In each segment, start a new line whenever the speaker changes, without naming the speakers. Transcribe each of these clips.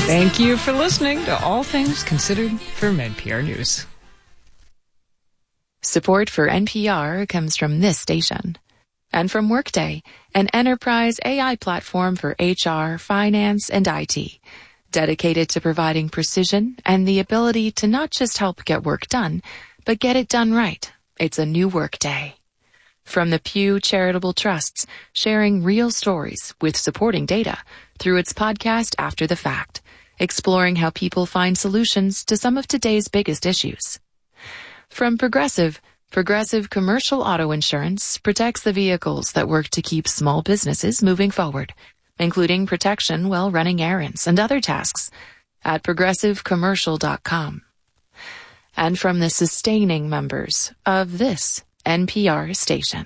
Thank you for listening to All Things Considered from NPR News.
Support for NPR comes from this station and from Workday, an enterprise AI platform for HR, finance, and IT, dedicated to providing precision and the ability to not just help get work done, but get it done right. It's a new Workday. From the Pew Charitable Trusts, sharing real stories with supporting data through its podcast After the Fact, exploring how people find solutions to some of today's biggest issues. From Progressive Commercial Auto Insurance protects the vehicles that work to keep small businesses moving forward, including protection while running errands and other tasks at progressivecommercial.com. And from the sustaining members of this NPR station.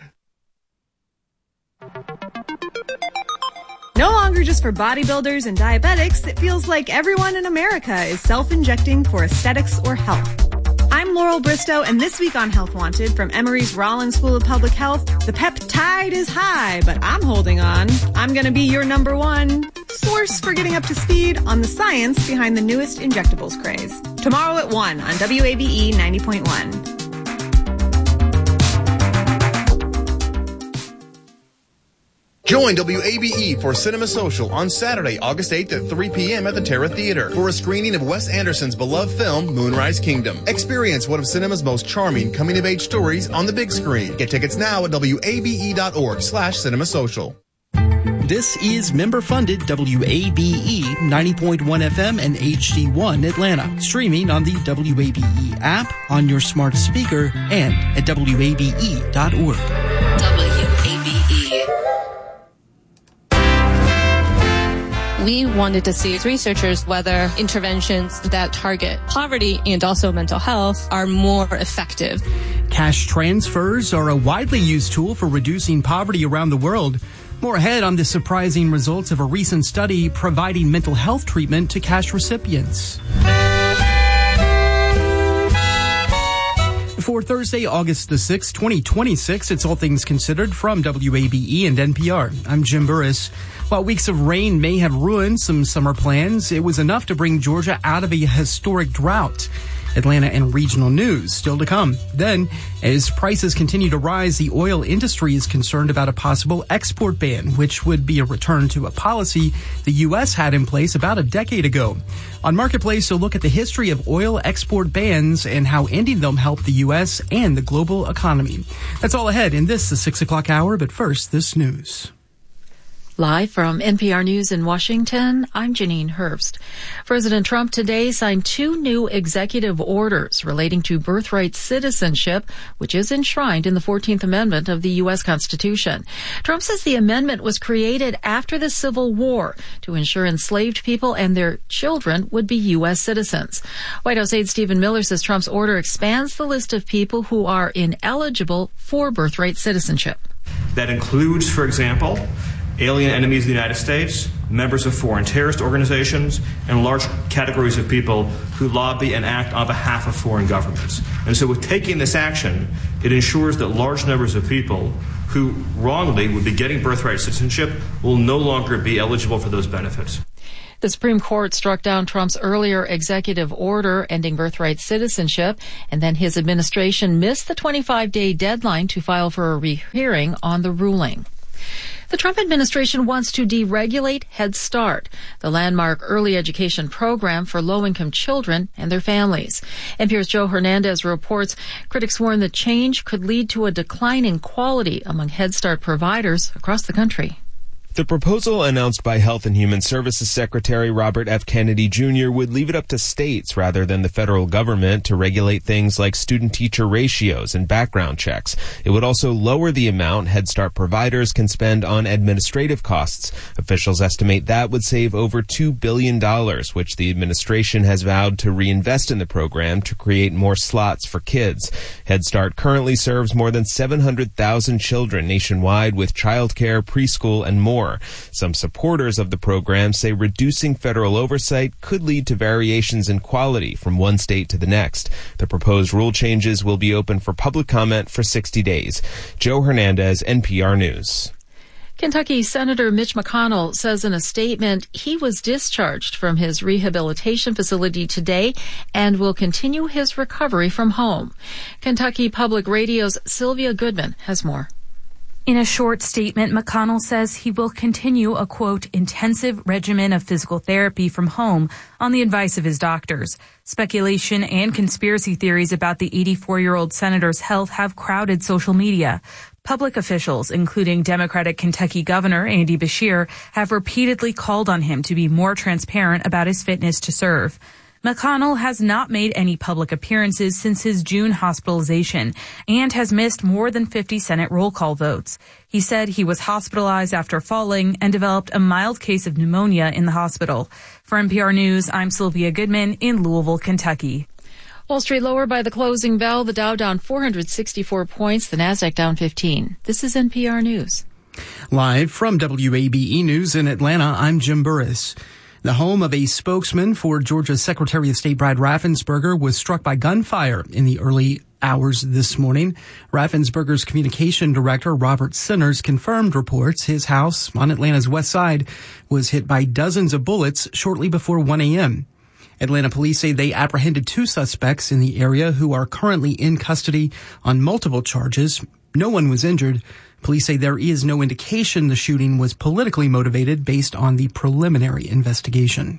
No longer just for bodybuilders and diabetics, it feels like everyone in America is self-injecting for aesthetics or health. I'm Laurel Bristow, and this week on Health Wanted from Emory's Rollins School of Public Health, the peptide is high, but I'm holding on. I'm going to be your number one source for getting up to speed on the science behind the newest injectables craze. Tomorrow at 1 on WABE 90.1.
Join WABE for Cinema Social on Saturday, August 8th at 3 p.m. at the Terra Theater for a screening of Wes Anderson's beloved film, Moonrise Kingdom. Experience one of cinema's most charming coming-of-age stories on the big screen. Get tickets now at wabe.org/cinemasocial.
This is member-funded WABE 90.1 FM and HD1 Atlanta. Streaming on the WABE app, on your smart speaker, and at WABE.org. WABE.
We wanted to see as researchers whether interventions that target poverty and also mental health are more effective.
Cash transfers are a widely used tool for reducing poverty around the world. More ahead on the surprising results of a recent study providing mental health treatment to cash recipients. For Thursday, August the 6th, 2026, it's All Things Considered from WABE and NPR. I'm Jim Burris. While weeks of rain may have ruined some summer plans, it was enough to bring Georgia out of a historic drought. Atlanta and regional news still to come. Then, as prices continue to rise, the oil industry is concerned about a possible export ban, which would be a return to a policy the U.S. had in place about a decade ago. On Marketplace, we'll look at the history of oil export bans and how ending them helped the U.S. and the global economy. That's all ahead in this, the 6 o'clock hour, but first, this news.
Live from NPR News in Washington, I'm Janine Hurst. President Trump today signed 2 new executive orders relating to birthright citizenship, which is enshrined in the 14th Amendment of the U.S. Constitution. Trump says the amendment was created after the Civil War to ensure enslaved people and their children would be U.S. citizens. White House aide Stephen Miller says Trump's order expands the list of people who are ineligible for birthright citizenship.
That includes, for example, alien enemies of the United States, members of foreign terrorist organizations, and large categories of people who lobby and act on behalf of foreign governments. And so with taking this action, it ensures that large numbers of people who wrongly would be getting birthright citizenship will no longer be eligible for those benefits.
The Supreme Court struck down Trump's earlier executive order ending birthright citizenship, and then his administration missed the 25-day deadline to file for a rehearing on the ruling. The Trump administration wants to deregulate Head Start, the landmark early education program for low-income children and their families. NPR's Joe Hernandez reports critics warn the change could lead to a decline in quality among Head Start providers across the country.
The proposal announced by Health and Human Services Secretary Robert F. Kennedy Jr. would leave it up to states rather than the federal government to regulate things like student-teacher ratios and background checks. It would also lower the amount Head Start providers can spend on administrative costs. Officials estimate that would save over $2 billion, which the administration has vowed to reinvest in the program to create more slots for kids. Head Start currently serves more than 700,000 children nationwide with childcare, preschool, and more. Some supporters of the program say reducing federal oversight could lead to variations in quality from one state to the next. The proposed rule changes will be open for public comment for 60 days. Joe Hernandez, NPR News.
Kentucky Senator Mitch McConnell says in a statement he was discharged from his rehabilitation facility today and will continue his recovery from home. Kentucky Public Radio's Sylvia Goodman has more.
In a short statement, McConnell says he will continue a, quote, intensive regimen of physical therapy from home on the advice of his doctors. Speculation and conspiracy theories about the 84-year-old senator's health have crowded social media. Public officials, including Democratic Kentucky Governor Andy Beshear, have repeatedly called on him to be more transparent about his fitness to serve. McConnell has not made any public appearances since his June hospitalization and has missed more than 50 Senate roll call votes. He said he was hospitalized after falling and developed a mild case of pneumonia in the hospital. For NPR News, I'm Sylvia Goodman in Louisville, Kentucky.
Wall Street lower by the closing bell. The Dow down 464 points. The Nasdaq down 15. This is NPR News.
Live from WABE News in Atlanta, I'm Jim Burris. The home of a spokesman for Georgia's Secretary of State Brad Raffensperger was struck by gunfire in the early hours this morning. Raffensperger's communication director, Robert Sinners, confirmed reports his house on Atlanta's west side was hit by dozens of bullets shortly before 1 a.m. Atlanta police say they apprehended 2 suspects in the area who are currently in custody on multiple charges. No one was injured. Police say there is no indication the shooting was politically motivated based on the preliminary investigation.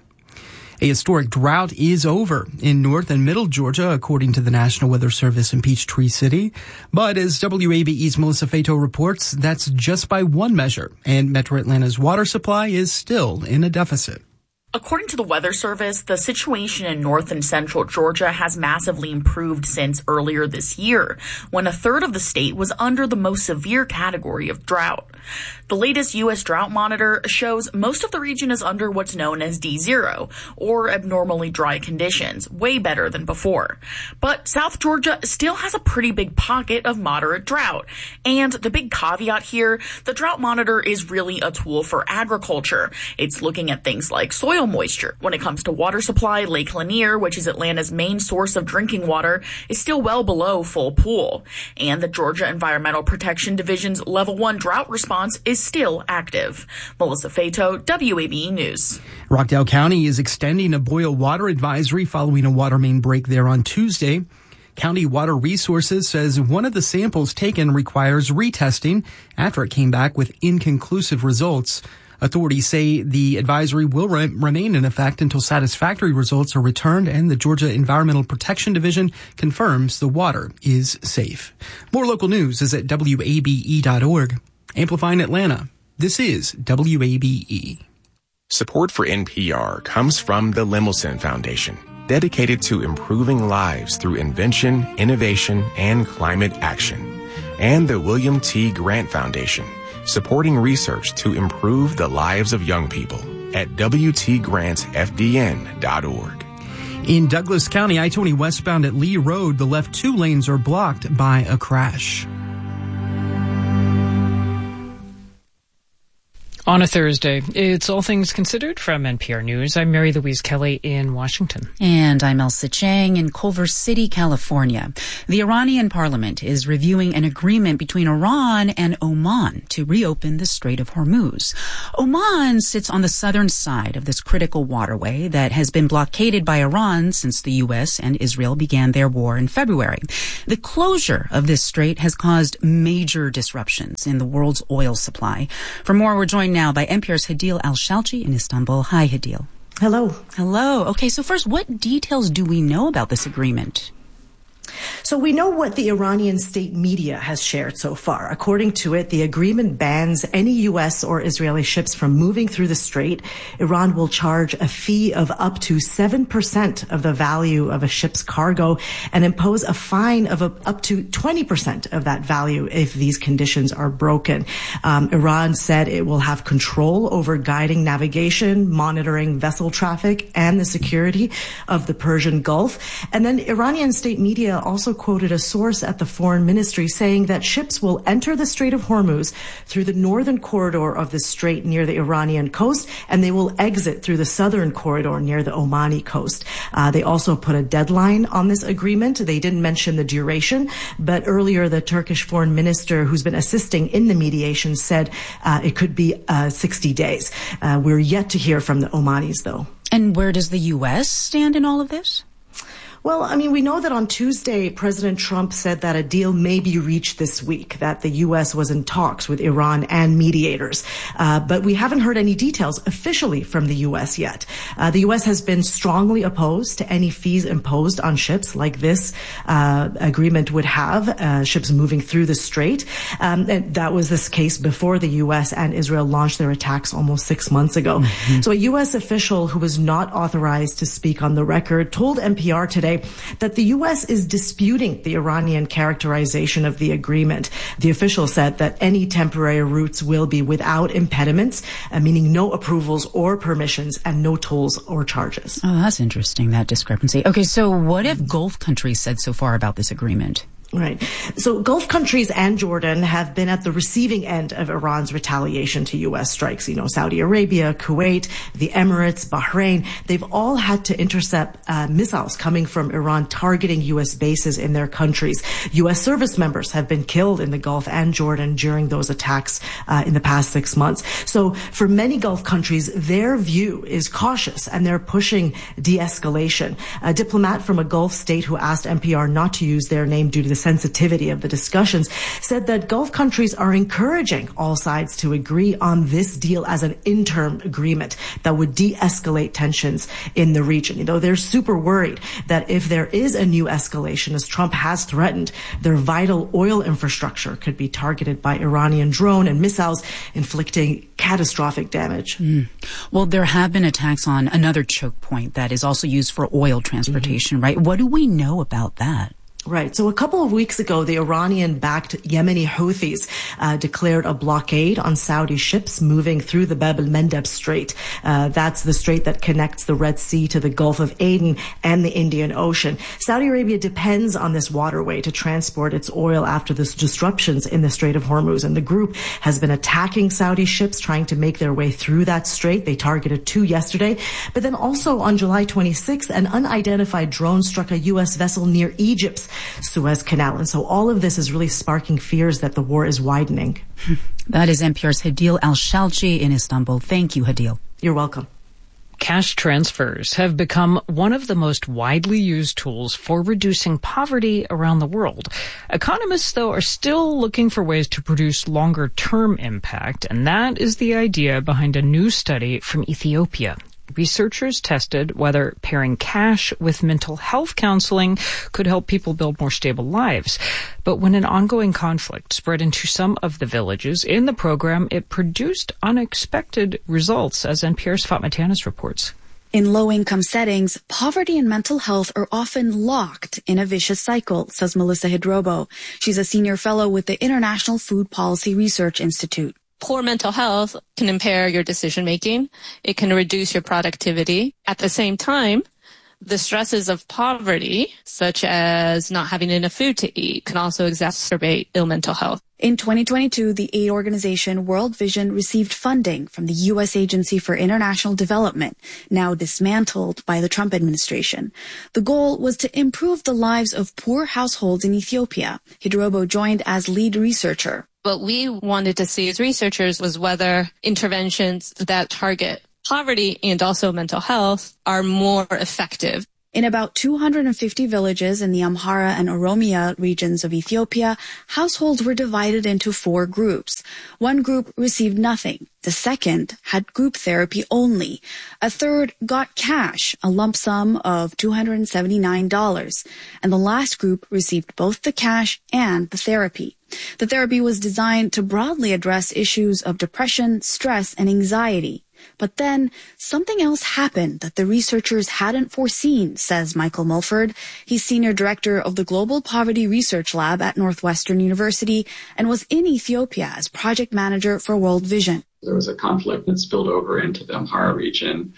A historic drought is over in North and Middle Georgia, according to the National Weather Service in Peachtree City. But as WABE's Melissa Fato reports, that's just by one measure, and Metro Atlanta's water supply is still in a deficit.
According to the Weather Service, the situation in North and Central Georgia has massively improved since earlier this year, when a third of the state was under the most severe category of drought. The latest U.S. Drought Monitor shows most of the region is under what's known as D0, or abnormally dry conditions, way better than before. But South Georgia still has a pretty big pocket of moderate drought. And the big caveat here, the Drought Monitor is really a tool for agriculture. It's looking at things like soil moisture. When it comes to water supply, Lake Lanier, which is Atlanta's main source of drinking water, is still well below full pool. And the Georgia Environmental Protection Division's Level 1 drought response is still active. Melissa Fato, WABE News.
Rockdale County is extending a boil water advisory following a water main break there on Tuesday. County Water Resources says one of the samples taken requires retesting after it came back with inconclusive results. Authorities say the advisory will remain in effect until satisfactory results are returned and the Georgia Environmental Protection Division confirms the water is safe. More local news is at WABE.org. Amplifying Atlanta, this is WABE.
Support for NPR comes from the Lemelson Foundation, dedicated to improving lives through invention, innovation, and climate action. And the William T. Grant Foundation, supporting research to improve the lives of young people at WTGrantsFDN.org.
In Douglas County, I-20 westbound at Lee Road, the left 2 lanes are blocked by a crash.
On a Thursday, it's All Things Considered from NPR News. I'm Mary Louise Kelly in Washington.
And I'm Elsa Chang in Culver City, California. The Iranian parliament is reviewing an agreement between Iran and Oman to reopen the Strait of Hormuz. Oman sits on the southern side of this critical waterway that has been blockaded by Iran since the U.S. and Israel began their war in February. The closure of this strait has caused major disruptions in the world's oil supply. For more, we're joined now by NPR's Hadil Al-Shalchi in Istanbul. Hi, Hadil.
Hello.
Hello. Okay, so first, what details do we know about this agreement?
So we know what the Iranian state media has shared so far. According to it, the agreement bans any U.S. or Israeli ships from moving through the strait. Iran will charge a fee of up to 7% of the value of a ship's cargo and impose a fine of up to 20% of that value if these conditions are broken. Iran said it will have control over guiding navigation, monitoring vessel traffic, and the security of the Persian Gulf. And then Iranian state media also quoted a source at the Foreign Ministry saying that ships will enter the Strait of Hormuz through the northern corridor of the strait near the Iranian coast, and they will exit through the southern corridor near the Omani coast. They also put a deadline on this agreement. They didn't mention the duration, but earlier the Turkish foreign minister, who's been assisting in the mediation, said it could be 60 days. We're yet to hear from the Omanis, though.
And where does the U.S. stand in all of this?
Well, I mean, we know that on Tuesday, President Trump said that a deal may be reached this week, that the U.S. was in talks with Iran and mediators. But we haven't heard any details officially from the U.S. yet. The U.S. has been strongly opposed to any fees imposed on ships like this agreement would have, ships moving through the strait. And that was this case before the U.S. and Israel launched their attacks almost 6 months ago. Mm-hmm. So a U.S. official who was not authorized to speak on the record told NPR today that the U.S. is disputing the Iranian characterization of the agreement. The official said that any temporary routes will be without impediments, meaning no approvals or permissions and no tolls or charges.
Oh, that's interesting, that discrepancy. Okay, so what have Gulf countries said so far about this agreement?
Right. So Gulf countries and Jordan have been at the receiving end of Iran's retaliation to U.S. strikes. You know, Saudi Arabia, Kuwait, the Emirates, Bahrain, they've all had to intercept missiles coming from Iran targeting U.S. bases in their countries. U.S. service members have been killed in the Gulf and Jordan during those attacks in the past 6 months. So for many Gulf countries, their view is cautious and they're pushing de-escalation. A diplomat from a Gulf state who asked NPR not to use their name due to the sensitivity of the discussions said that Gulf countries are encouraging all sides to agree on this deal as an interim agreement that would de-escalate tensions in the region. You know, they're super worried that if there is a new escalation, as Trump has threatened, their vital oil infrastructure could be targeted by Iranian drone and missiles, inflicting catastrophic damage.
Well, there have been attacks on another choke point that is also used for oil transportation, right? What do we know about that?
Right. So a couple of weeks ago, the Iranian-backed Yemeni Houthis declared a blockade on Saudi ships moving through the Bab el-Mandeb Strait. That's the strait that connects the Red Sea to the Gulf of Aden and the Indian Ocean. Saudi Arabia depends on this waterway to transport its oil after the disruptions in the Strait of Hormuz. And the group has been attacking Saudi ships trying to make their way through that strait. They targeted 2 yesterday. But then also on July 26th, an unidentified drone struck a U.S. vessel near Egypt's Suez Canal. And so all of this is really sparking fears that the war is widening.
That is NPR's Hadil Al-Shalchi in Istanbul. Thank you, Hadil.
You're welcome.
Cash transfers have become one of the most widely used tools for reducing poverty around the world. Economists, though, are still looking for ways to produce longer-term impact, and that is the idea behind a new study from Ethiopia. Researchers tested whether pairing cash with mental health counseling could help people build more stable lives. But when an ongoing conflict spread into some of the villages in the program, it produced unexpected results, as NPR's Fatma Tanis reports.
In low-income settings, poverty and mental health are often locked in a vicious cycle, says Melissa Hidrobo. She's a senior fellow with the International Food Policy Research Institute.
Poor mental health can impair your decision-making. It can reduce your productivity. At the same time, the stresses of poverty, such as not having enough food to eat, can also exacerbate ill mental health.
In 2022, the aid organization World Vision received funding from the U.S. Agency for International Development, now dismantled by the Trump administration. The goal was to improve the lives of poor households in Ethiopia. Hidrobo joined as lead researcher.
What we wanted to see as researchers was whether interventions that target poverty and also mental health are more effective.
In about 250 villages in the Amhara and Oromia regions of Ethiopia, households were divided into 4 groups. One group received nothing. The second had group therapy only. A third got cash, a lump sum of $279. And the last group received both the cash and the therapy. The therapy was designed to broadly address issues of depression, stress, and anxiety. But then something else happened that the researchers hadn't foreseen, says Michael Mulford. He's senior director of the Global Poverty Research Lab at Northwestern University and was in Ethiopia as project manager for World Vision.
There was a conflict that spilled over into the Amhara region.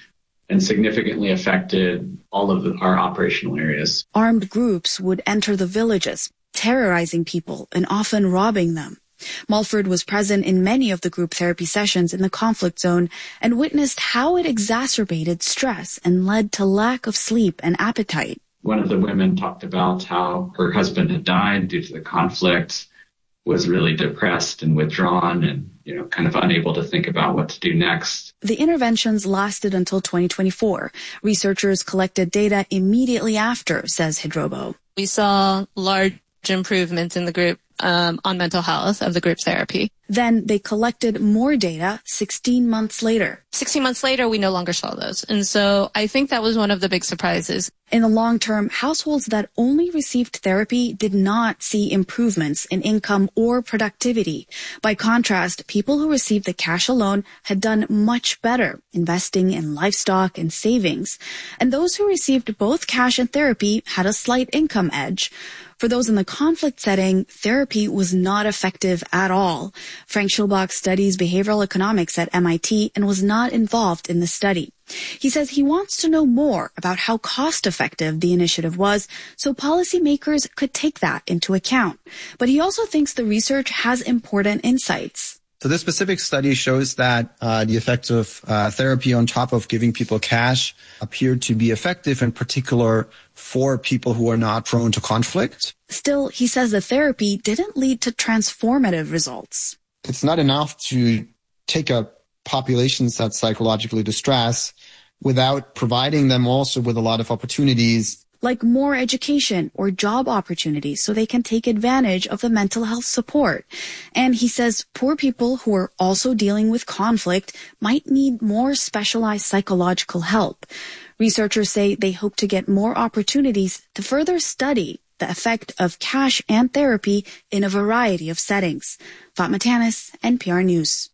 and significantly affected all of our operational areas.
Armed groups would enter the villages, terrorizing people and often robbing them. Mulford was present in many of the group therapy sessions in the conflict zone and witnessed how it exacerbated stress and led to lack of sleep and appetite.
One of the women talked about how her husband had died due to the conflict, was really depressed and withdrawn and, kind of unable to think about what to do next.
The interventions lasted until 2024. Researchers collected data immediately after, says Hidrobo.
We saw large improvements in the group on mental health of the group therapy.
Then they collected more data 16 months later.
16 months later, we no longer saw those. And so I think that was one of the big surprises.
In the long term, households that only received therapy did not see improvements in income or productivity. By contrast, people who received the cash alone had done much better, investing in livestock and savings. And those who received both cash and therapy had a slight income edge. For those in the conflict setting, therapy was not effective at all. Frank Schilbach studies behavioral economics at MIT and was not involved in the study. He says he wants to know more about how cost-effective the initiative was so policymakers could take that into account. But he also thinks the research has important insights.
So this specific study shows that the effects of therapy on top of giving people cash appeared to be effective, in particular for people who are not prone to conflict.
Still, he says the therapy didn't lead to transformative results.
It's not enough to take a population that's psychologically distressed without providing them also with a lot of opportunities,
like more education or job opportunities so they can take advantage of the mental health support. And he says poor people who are also dealing with conflict might need more specialized psychological help. Researchers say they hope to get more opportunities to further study the effect of cash and therapy in a variety of settings. Fatma Tanis, NPR News.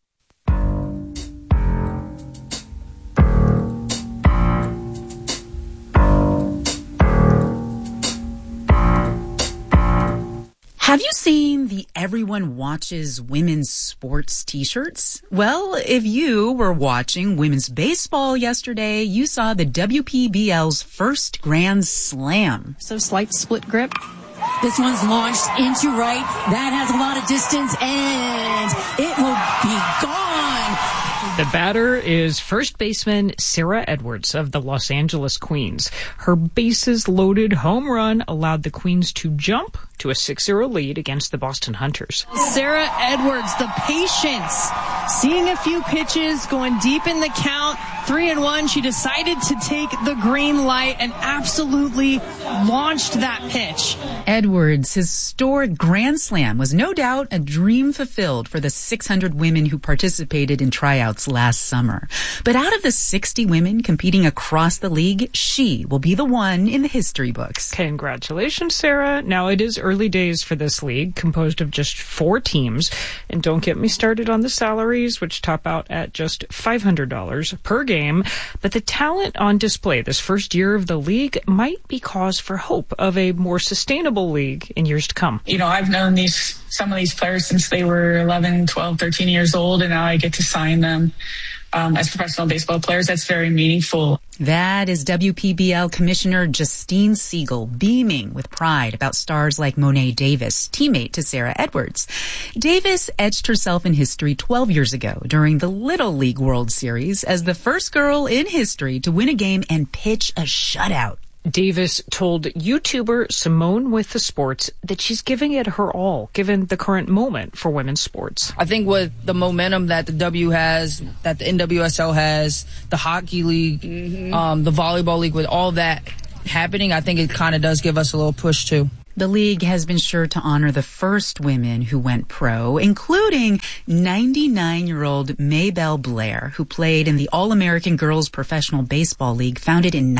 Have you seen the Everyone Watches Women's Sports t-shirts? Well, if you were watching women's baseball yesterday, you saw the WPBL's first Grand Slam.
So slight split grip. This one's launched into right. That has a lot of distance, and it will be gone.
The batter is first baseman Sarah Edwards of the Los Angeles Queens. Her bases-loaded home run allowed the Queens to jump to a 6-0 lead against the Boston Hunters.
Sarah Edwards, the patience, seeing a few pitches, going deep in the count, 3-1. She decided to take the green light and absolutely launched that pitch.
Edwards' historic Grand Slam was no doubt a dream fulfilled for the 600 women who participated in tryouts last summer. But out of the 60 women competing across the league, she will be the one in the history books.
Congratulations, Sarah. Now, it is early days for this league, composed of just 4 teams. And don't get me started on the salaries, which top out at just $500 per game. But the talent on display this first year of the league might be cause for hope of a more sustainable league in years to come.
You know, I've known some of these players since they were 11, 12, 13 years old, and now I get to sign them as professional baseball players. That's very meaningful.
That is WPBL Commissioner Justine Siegel beaming with pride about stars like Mo'ne Davis, teammate to Sarah Edwards. Davis etched herself in history 12 years ago during the Little League World Series as the first girl in history to win a game and pitch a shutout.
Davis told YouTuber Simone with the Sports that she's giving it her all, given the current moment for women's sports.
I think with the momentum that the W has, that the NWSL has, the hockey league, the volleyball league, with all that happening, I think it kind of does give us a little push too.
The league has been sure to honor the first women who went pro, including 99-year-old Maybelle Blair, who played in the All-American Girls Professional Baseball League, founded in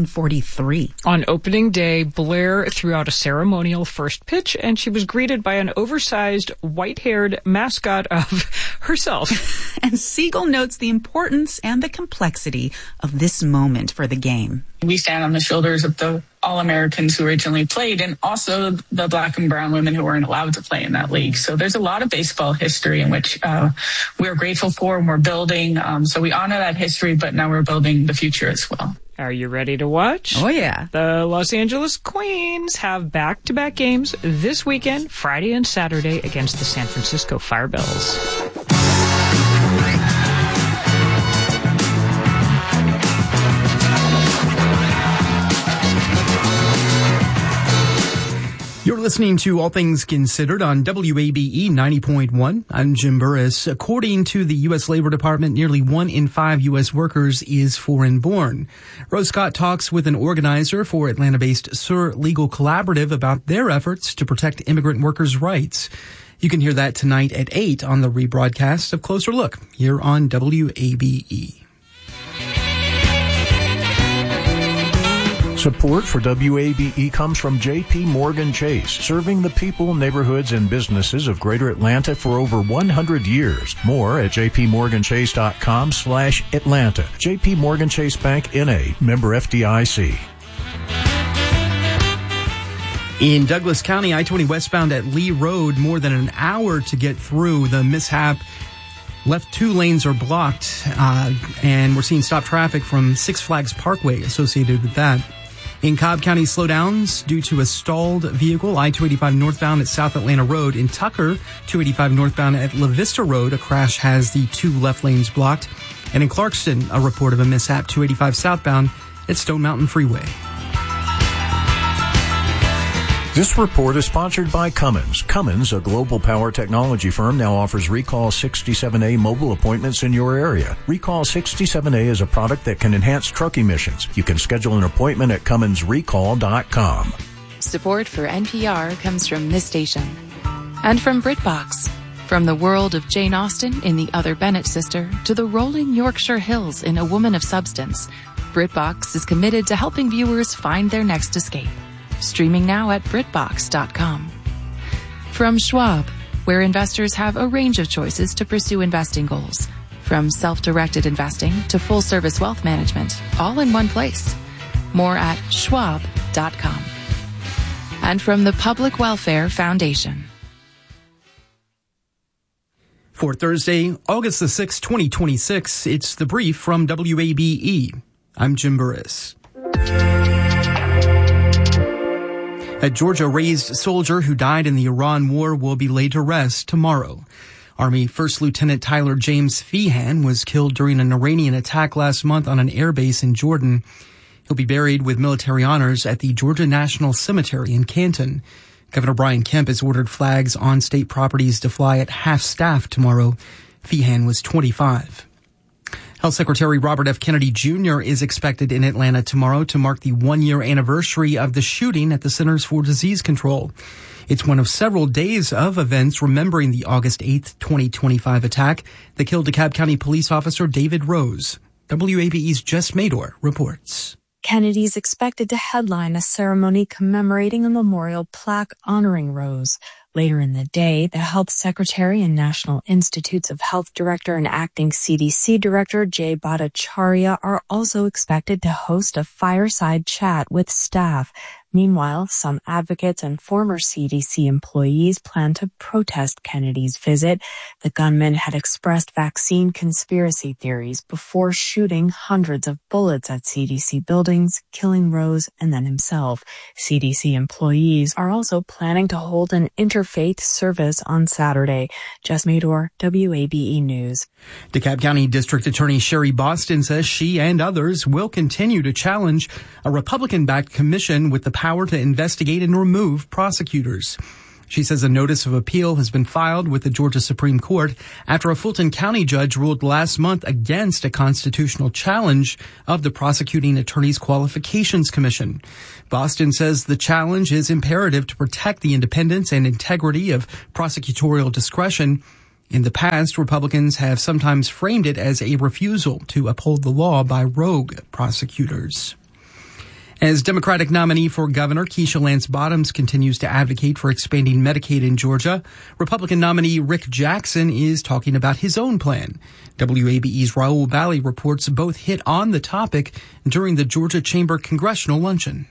1943.
On opening day, Blair threw out a ceremonial first pitch, and she was greeted by an oversized, white-haired mascot of herself.
And Siegel notes the importance and the complexity of this moment for the game.
We stand on the shoulders of All-Americans who originally played, and also the Black and brown women who weren't allowed to play in that league. So there's a lot of baseball history in which we're grateful for and we're building. So we honor that history, but now we're building the future as well.
Are you ready to watch?
Oh, yeah.
The Los Angeles Queens have back-to-back games this weekend, Friday and Saturday, against the San Francisco Firebells.
You're listening to All Things Considered on WABE 90.1. I'm Jim Burris. According to the U.S. Labor Department, nearly 1 in 5 U.S. workers is foreign-born. Rose Scott talks with an organizer for Atlanta-based SUR Legal Collaborative about their efforts to protect immigrant workers' rights. You can hear that tonight at 8 on the rebroadcast of Closer Look here on WABE.
Support for WABE comes from J.P. Morgan Chase, serving the people, neighborhoods, and businesses of Greater Atlanta for over 100 years. More at jpmorganchase.com/Atlanta. J.P. Morgan Chase Bank, N.A., member FDIC.
In Douglas County, I-20 westbound at Lee Road, more than an hour to get through. The mishap left 2 lanes are blocked, and we're seeing stop traffic from Six Flags Parkway associated with that. In Cobb County, slowdowns due to a stalled vehicle, I-285 northbound at South Atlanta Road. In Tucker, 285 northbound at La Vista Road, a crash has the 2 left lanes blocked. And in Clarkston, a report of a mishap, 285 southbound at Stone Mountain Freeway.
This report is sponsored by Cummins. Cummins, a global power technology firm, now offers Recall 67A mobile appointments in your area. Recall 67A is a product that can enhance truck emissions. You can schedule an appointment at CumminsRecall.com.
Support for NPR comes from this station and from BritBox. From the world of Jane Austen in The Other Bennett Sister to the rolling Yorkshire Hills in A Woman of Substance, BritBox is committed to helping viewers find their next escape. Streaming now at BritBox.com. From Schwab, where investors have a range of choices to pursue investing goals. From self-directed investing to full-service wealth management, all in one place. More at Schwab.com. And from the Public Welfare Foundation.
For Thursday, August the 6th, 2026, it's The Brief from WABE. I'm Jim Burris. A Georgia-raised soldier who died in the Iran war will be laid to rest tomorrow. Army First Lieutenant Tyler James Feehan was killed during an Iranian attack last month on an airbase in Jordan. He'll be buried with military honors at the Georgia National Cemetery in Canton. Governor Brian Kemp has ordered flags on state properties to fly at half-staff tomorrow. Feehan was 25. Health Secretary Robert F. Kennedy Jr. is expected in Atlanta tomorrow to mark the 1-year anniversary of the shooting at the Centers for Disease Control. It's one of several days of events remembering the August 8th, 2025 attack that killed DeKalb County police officer David Rose. WABE's Jess Mador reports.
Kennedy's expected to headline a ceremony commemorating a memorial plaque honoring Rose. Later in the day, the Health Secretary and National Institutes of Health Director and Acting CDC Director Jay Bhattacharya are also expected to host a fireside chat with staff. Meanwhile, some advocates and former CDC employees plan to protest Kennedy's visit. The gunman had expressed vaccine conspiracy theories before shooting hundreds of bullets at CDC buildings, killing Rose and then himself. CDC employees are also planning to hold an interfaith service on Saturday. Jess Mador, WABE News.
DeKalb County District Attorney Sherry Boston says she and others will continue to challenge a Republican-backed commission with the power to investigate and remove prosecutors. She says a notice of appeal has been filed with the Georgia Supreme Court after a Fulton County judge ruled last month against a constitutional challenge of the Prosecuting Attorney's Qualifications Commission. Boston says the challenge is imperative to protect the independence and integrity of prosecutorial discretion. In the past, Republicans have sometimes framed it as a refusal to uphold the law by rogue prosecutors. As Democratic nominee for governor, Keisha Lance Bottoms continues to advocate for expanding Medicaid in Georgia. Republican nominee Rick Jackson is talking about his own plan. WABE's Raul Bally reports both hit on the topic during the Georgia Chamber Congressional Luncheon.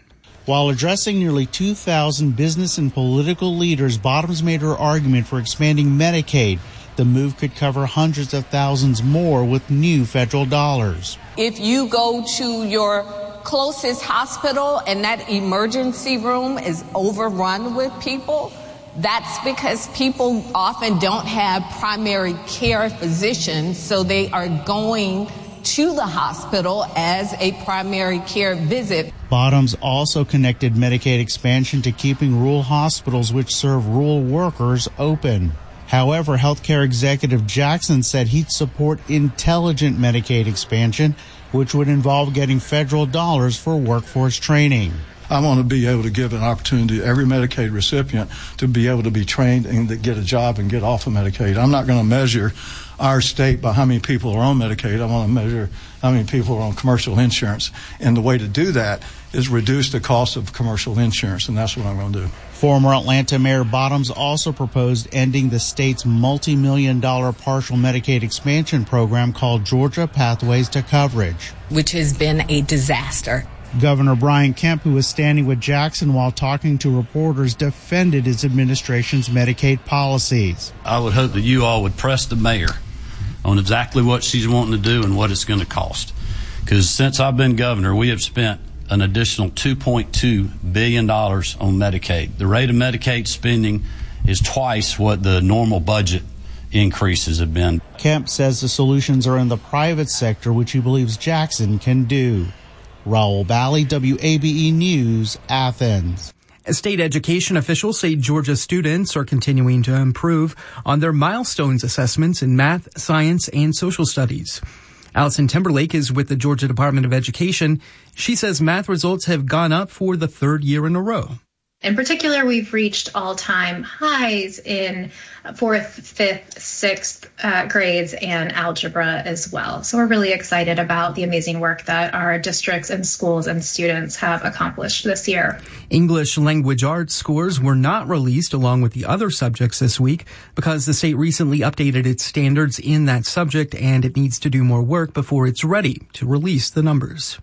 While addressing nearly 2,000 business and political leaders, Bottoms made her argument for expanding Medicaid. The move could cover hundreds of thousands more with new federal dollars.
If you go to your closest hospital and that emergency room is overrun with people, that's because people often don't have primary care physicians, so they are going to the hospital as a primary care visit.
Bottoms also connected Medicaid expansion to keeping rural hospitals which serve rural workers open. However, healthcare executive Jackson said he'd support intelligent Medicaid expansion, which would involve getting federal dollars for workforce training.
I want to be able to give an opportunity to every Medicaid recipient to be able to be trained and to get a job and get off of Medicaid. I'm not going to measure our state by how many people are on Medicaid. I want to measure how many people are on commercial insurance. And the way to do that is reduce the cost of commercial insurance, and that's what I'm going to do.
Former Atlanta Mayor Bottoms also proposed ending the state's multi-million-dollar partial Medicaid expansion program called Georgia Pathways to Coverage,
which has been a disaster.
Governor Brian Kemp, who was standing with Jackson while talking to reporters, defended his administration's Medicaid policies.
I would hope that you all would press the mayor on exactly what she's wanting to do and what it's going to cost. Because since I've been governor, we have spent an additional $2.2 billion on Medicaid. The rate of Medicaid spending is twice what the normal budget increases have been.
Kemp says the solutions are in the private sector, which he believes Jackson can do. Raul Bali, WABE News, Athens.
State education officials say Georgia students are continuing to improve on their milestones assessments in math, science, and social studies. Allison Timberlake is with the Georgia Department of Education. She says math results have gone up for the third year in a row.
In particular, we've reached all-time highs in 4th, 5th, 6th grades and algebra as well. So we're really excited about the amazing work that our districts and schools and students have accomplished this year.
English language arts scores were not released along with the other subjects this week because the state recently updated its standards in that subject and it needs to do more work before it's ready to release the numbers.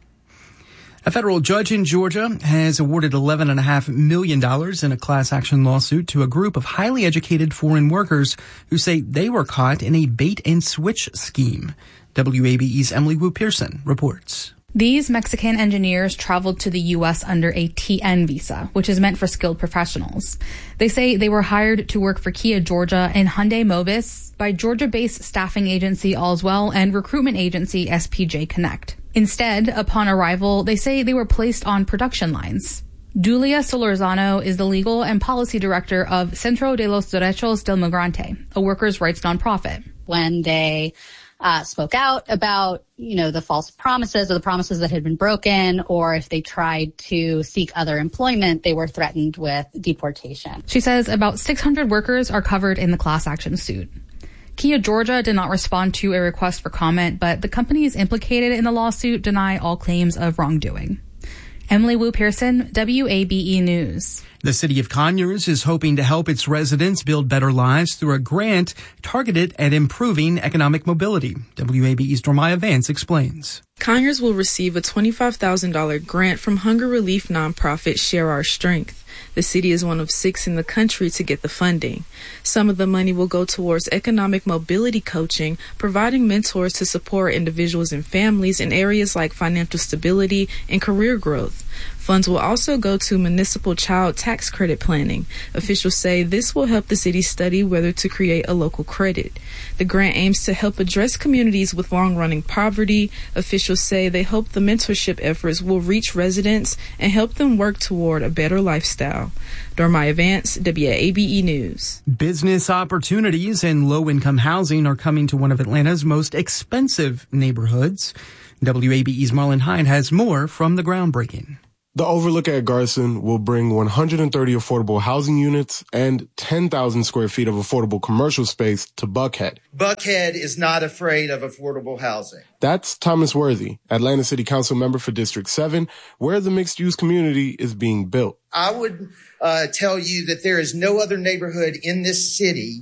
A federal judge in Georgia has awarded $11.5 million in a class action lawsuit to a group of highly educated foreign workers who say they were caught in a bait and switch scheme. WABE's Emily Wu Pearson reports.
These Mexican engineers traveled to the U.S. under a TN visa, which is meant for skilled professionals. They say they were hired to work for Kia Georgia and Hyundai Mobis by Georgia-based staffing agency Allswell and recruitment agency SPJ Connect. Instead, upon arrival, they say they were placed on production lines. Julia Solorzano is the legal and policy director of Centro de los Derechos del Migrante, a workers' rights nonprofit.
When they spoke out about, the false promises or the promises that had been broken, or if they tried to seek other employment, they were threatened with deportation.
She says about 600 workers are covered in the class action suit. Kia Georgia did not respond to a request for comment, but the companies implicated in the lawsuit deny all claims of wrongdoing. Emily Wu Pearson, WABE News.
The city of Conyers is hoping to help its residents build better lives through a grant targeted at improving economic mobility. WABE's Dormaya Vance explains.
Conyers will receive a $25,000 grant from hunger relief nonprofit Share Our Strength. The city is one of 6 in the country to get the funding. Some of the money will go towards economic mobility coaching, providing mentors to support individuals and families in areas like financial stability and career growth. Funds will also go to municipal child tax credit planning. Officials say this will help the city study whether to create a local credit. The grant aims to help address communities with long-running poverty. Officials say they hope the mentorship efforts will reach residents and help them work toward a better lifestyle. Dormaya Vance, WABE News.
Business opportunities and low-income housing are coming to one of Atlanta's most expensive neighborhoods. WABE's Marlon Hyde has more from the groundbreaking.
The Overlook at Garson will bring 130 affordable housing units and 10,000 square feet of affordable commercial space to Buckhead.
Buckhead is not afraid of affordable housing.
That's Thomas Worthy, Atlanta City Council member for District 7, where the mixed-use community is being built.
I would tell you that there is no other neighborhood in this city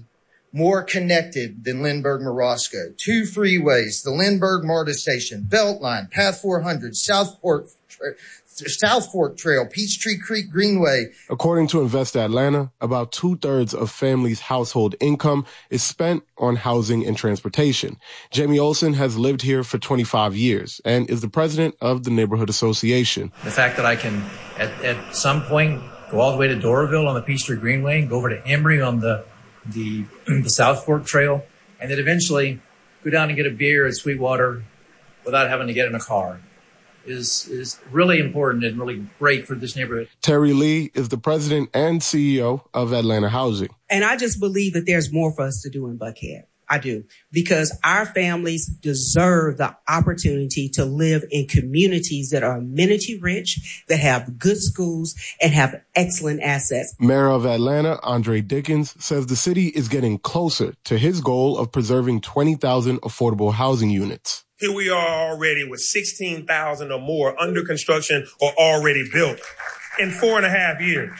more connected than Lindbergh-Morosco. 2 freeways, the Lindbergh-Marta Station, Beltline, Path 400, South Fork Trail, Peachtree Creek Greenway.
According to Invest Atlanta, about 2/3 of families' household income is spent on housing and transportation. Jamie Olson has lived here for 25 years and is the president of the Neighborhood Association.
The fact that I can, at some point, go all the way to Doraville on the Peachtree Greenway, go over to Embry on the South Fork Trail, and then eventually go down and get a beer at Sweetwater without having to get in a car is really important and really great for this neighborhood.
Terry Lee is the president and CEO of Atlanta Housing.
And I just believe that there's more for us to do in Buckhead. I do. Because our families deserve the opportunity to live in communities that are amenity rich, that have good schools, and have excellent assets.
Mayor of Atlanta, Andre Dickens, says the city is getting closer to his goal of preserving 20,000 affordable housing units.
Here we are already with 16,000 or more under construction or already built in 4.5 years.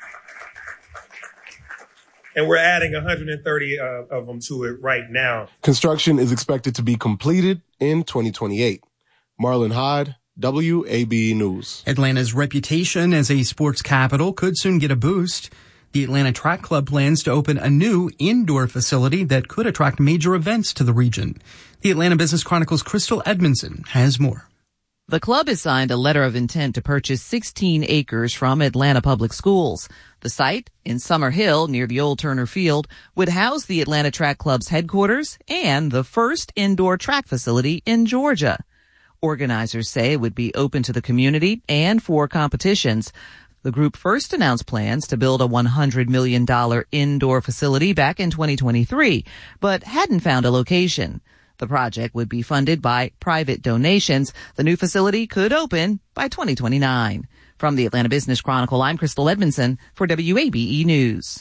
And we're adding 130 of them to it right now.
Construction is expected to be completed in 2028. Marlon Hyde, WABE News.
Atlanta's reputation as a sports capital could soon get a boost. The Atlanta Track Club plans to open a new indoor facility that could attract major events to the region. The Atlanta Business Chronicle's Crystal Edmondson has more.
The club has signed a letter of intent to purchase 16 acres from Atlanta Public Schools. The site, in Summer Hill near the old Turner Field, would house the Atlanta Track Club's headquarters and the first indoor track facility in Georgia. Organizers say it would be open to the community and for competitions. The group first announced plans to build a $100 million indoor facility back in 2023, but hadn't found a location. The project would be funded by private donations. The new facility could open by 2029. From the Atlanta Business Chronicle, I'm Crystal Edmondson for WABE News.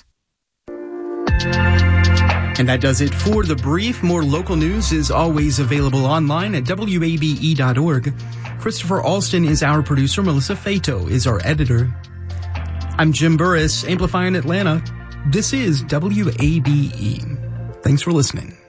And that does it for The Brief. More local news is always available online at WABE.org. Christopher Alston is our producer. Melissa Fato is our editor. I'm Jim Burris, amplifying Atlanta. This is WABE. Thanks for listening.